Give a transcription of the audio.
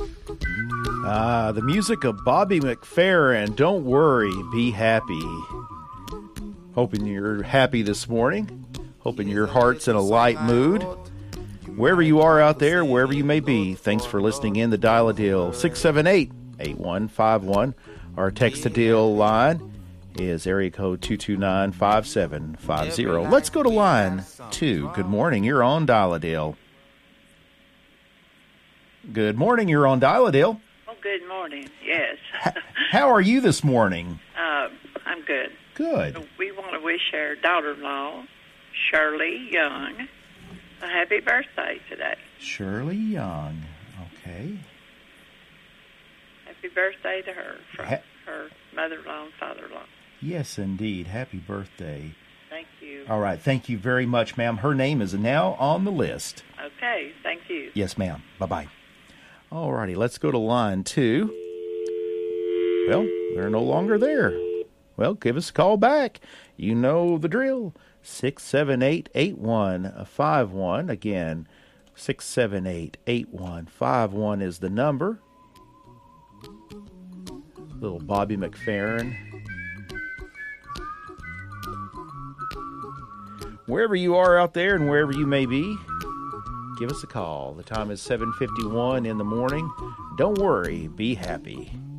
The music of Bobby McFerrin. Don't worry, be happy. Hoping you're happy this morning. Hoping your heart's in a light mood. Wherever you are out there, wherever you may be, thanks for listening in. The Dial-A-Deal 678-8151. Our text-to-deal line is area code 229-5750. Let's go to line 2. Good morning. You're on Dial-A-Deal. Good morning. You're on Dial-A-Deal. Oh, good morning. Yes. How are you this morning? I'm good. Good. We want to wish our daughter-in-law, Shirley Young, a happy birthday today. Shirley Young. Okay. Happy birthday to her from her mother-in-law and father-in-law. Yes, indeed. Happy birthday. Thank you. All right. Thank you very much, ma'am. Her name is now on the list. Okay. Thank you. Yes, ma'am. Bye-bye. All righty. Let's go to line 2. Well, they're no longer there. Well, give us a call back. You know the drill. 678-8151. Again, 678-8151 is the number. Little Bobby McFerrin. Wherever you are out there and wherever you may be, give us a call. The time is 7:51 in the morning. Don't worry, be happy.